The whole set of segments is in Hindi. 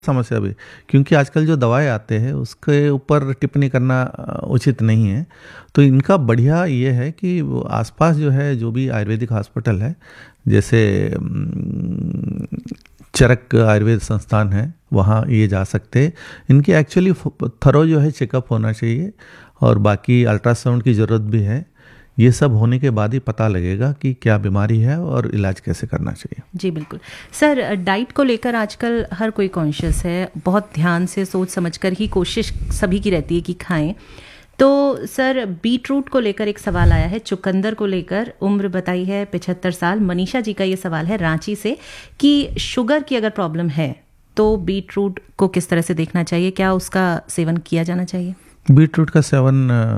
समस्या भी, क्योंकि आजकल जो दवाएं आते हैं उसके ऊपर टिप्पणी करना उचित नहीं है। तो इनका बढ़िया ये है कि वो आसपास जो है, जो भी आयुर्वेदिक हॉस्पिटल है, जैसे चरक आयुर्वेद संस्थान है, वहाँ ये जा सकते हैं। इनकी एक्चुअली थरो जो है चेकअप होना चाहिए, और बाकी अल्ट्रासाउंड की ज़रूरत भी है। ये सब होने के बाद ही पता लगेगा कि क्या बीमारी है और इलाज कैसे करना चाहिए। जी बिल्कुल सर, डाइट को लेकर आजकल हर कोई कॉन्शियस है, बहुत ध्यान से सोच समझकर ही कोशिश सभी की रहती है कि खाएं। तो सर, बीट रूट को लेकर एक सवाल आया है, चुकंदर को लेकर। उम्र बताई है 75 साल। मनीषा जी का ये सवाल है रांची से कि शुगर की अगर प्रॉब्लम है तो बीट रूट को किस तरह से देखना चाहिए, क्या उसका सेवन किया जाना चाहिए? बीट रूट का सेवन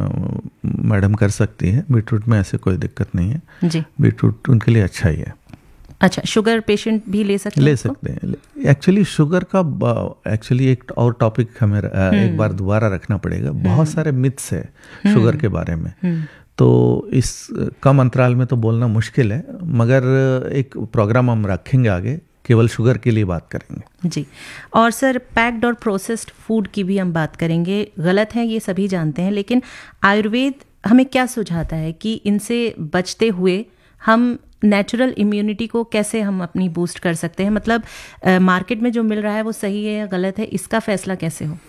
मैडम कर सकती है, बीट रूट में ऐसे कोई दिक्कत नहीं है जी। बीट रूट उनके लिए अच्छा ही है। अच्छा, शुगर पेशेंट भी ले सकते हैं? ले सकते हैं। एक्चुअली शुगर का एक्चुअली एक और टॉपिक हमें एक बार दोबारा रखना पड़ेगा। बहुत सारे मिथ्स है शुगर के बारे में, तो इस कम अंतराल में तो बोलना मुश्किल है, मगर एक प्रोग्राम हम रखेंगे आगे, केवल शुगर के लिए बात करेंगे। जी। और सर, पैक्ड और प्रोसेस्ड फूड की भी हम बात करेंगे। गलत है ये सभी जानते हैं, लेकिन आयुर्वेद हमें क्या सुझाता है कि इनसे बचते हुए हम नेचुरल इम्यूनिटी को कैसे हम अपनी बूस्ट कर सकते हैं? मतलब मार्केट में जो मिल रहा है वो सही है या गलत है, इसका फैसला कैसे हो?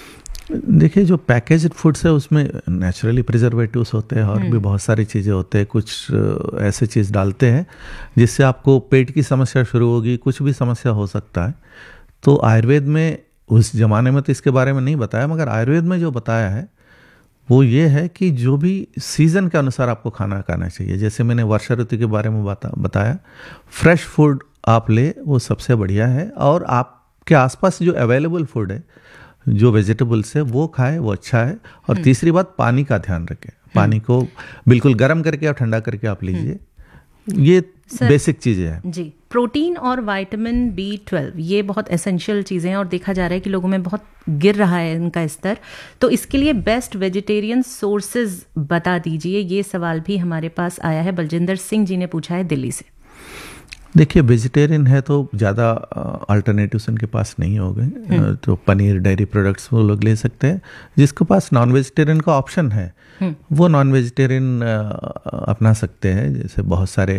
देखिए, जो पैकेज्ड फूड्स है उसमें नेचुरली प्रिजर्वेटिव्स होते हैं और भी बहुत सारी चीज़ें होते हैं। कुछ ऐसे चीज़ डालते हैं जिससे आपको पेट की समस्या शुरू होगी, कुछ भी समस्या हो सकता है। तो आयुर्वेद में, उस ज़माने में तो इसके बारे में नहीं बताया, मगर आयुर्वेद में जो बताया है वो ये है कि जो भी सीज़न के अनुसार आपको खाना खाना चाहिए। जैसे मैंने वर्षा ऋतु के बारे में बताया, फ्रेश फूड आप ले, वो सबसे बढ़िया है। और आपके आसपास जो अवेलेबल फूड है, जो वेजिटेबल्स है, वो खाए, वो अच्छा है। और तीसरी बात, पानी का ध्यान रखें। पानी को बिल्कुल गर्म करके और ठंडा करके आप लीजिए। ये बेसिक चीज़ें हैं। जी। प्रोटीन और विटामिन B12 ये बहुत एसेंशियल चीज़ें हैं, और देखा जा रहा है कि लोगों में बहुत गिर रहा है इनका स्तर। तो इसके लिए बेस्ट वेजिटेरियन सोर्सेज बता दीजिए। ये सवाल भी हमारे पास आया है, बलजिंदर सिंह जी ने पूछा है दिल्ली से। देखिए, वेजिटेरियन है तो ज़्यादा अल्टरनेटिव्स उनके पास नहीं हो गए, तो पनीर, डेयरी प्रोडक्ट्स वो लोग ले सकते हैं। जिसके पास नॉन वेजिटेरियन का ऑप्शन है वो नॉन वेजिटेरियन अपना सकते हैं। जैसे बहुत सारे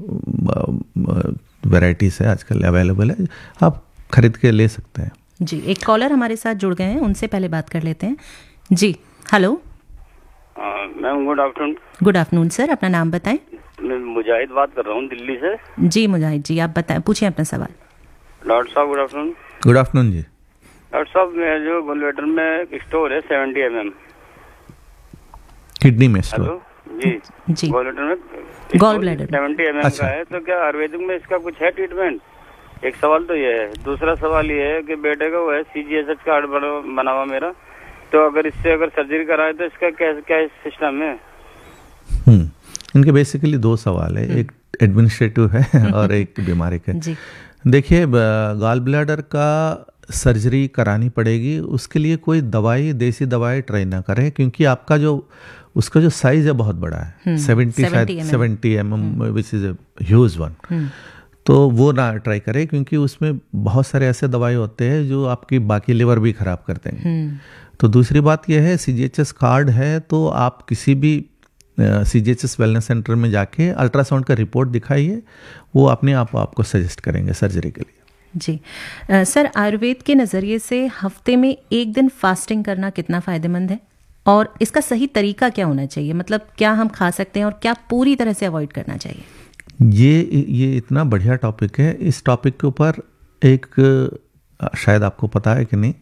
वैरायटीज़ है आजकल अवेलेबल है, आप खरीद के ले सकते हैं। जी। एक कॉलर हमारे साथ जुड़ गए हैं, उनसे पहले बात कर लेते हैं। जी, hello ma'am, good afternoon. Good afternoon sir, अपना नाम बताएं। मैं मुजाहिद बात कर रहा हूँ दिल्ली से। जी मुजाहिद जी, आप बताएं, पूछें अपना सवाल। डॉक्टर साहब गुड आफ्टरनून। गुड आफ्टरनून जी। डॉक्टर साहब, मेरे जो गोलब्लैडर में एक स्टोर है 70 mm। किडनी में स्टोर? हेलो जी। जी। गोलब्लैडर में 70 mm अच्छा। का है, तो क्या आयुर्वेदिक में इसका कुछ है ट्रीटमेंट? एक सवाल तो ये है। दूसरा सवाल ये है कि बेटे का वो है CGHS कार्ड बना हुआ मेरा, तो अगर इससे सर्जरी कराए तो इसका क्या सिस्टम है? इनके बेसिकली दो सवाल है, एक एडमिनिस्ट्रेटिव है और एक बीमारी का। देखिए, गॉल ब्लैडर का सर्जरी करानी पड़ेगी, उसके लिए कोई दवाई, देसी दवाई ट्राई ना करें, क्योंकि आपका उसका जो साइज है बहुत बड़ा है, 70 mm, which is a huge one. तो वो ना ट्राई करें, क्योंकि उसमें बहुत सारे ऐसे दवाई होते हैं जो आपकी बाकी लिवर भी खराब कर देंगे। तो दूसरी बात यह है, CGHS कार्ड है तो आप किसी भी CGHS वेलनेस सेंटर में जाके अल्ट्रासाउंड का रिपोर्ट दिखाइए, वो अपने आप आपको सजेस्ट करेंगे सर्जरी के लिए। जी। सर, आयुर्वेद के नज़रिए से हफ्ते में एक दिन फास्टिंग करना कितना फ़ायदेमंद है, और इसका सही तरीका क्या होना चाहिए? मतलब क्या हम खा सकते हैं और क्या पूरी तरह से अवॉइड करना चाहिए? ये इतना बढ़िया टॉपिक है। इस टॉपिक के ऊपर एक, शायद आपको पता है कि नहीं,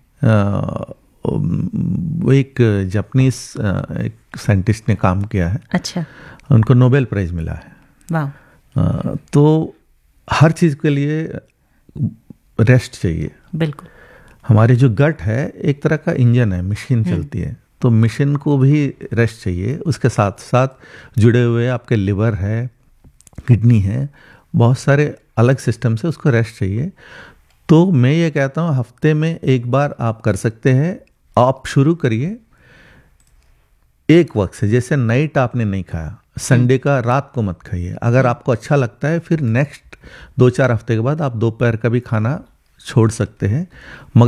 वो एक जापानीज एक साइंटिस्ट ने काम किया है। अच्छा। उनको नोबेल प्राइज मिला है। वाह। तो हर चीज़ के लिए रेस्ट चाहिए। बिल्कुल। हमारी जो गट है एक तरह का इंजन है, मशीन चलती है, तो मशीन को भी रेस्ट चाहिए। उसके साथ साथ जुड़े हुए आपके लिवर है, किडनी है, बहुत सारे अलग सिस्टम से उसको रेस्ट चाहिए। तो मैं ये कहता हूँ हफ्ते में एक बार आप कर सकते हैं। आप शुरू करिए एक वक्त से, जैसे नाइट आपने नहीं खाया, संडे का रात को मत खाइए। अगर आपको अच्छा लगता है, फिर नेक्स्ट 2-4 हफ्ते के बाद आप दोपहर का भी खाना छोड़ सकते हैं।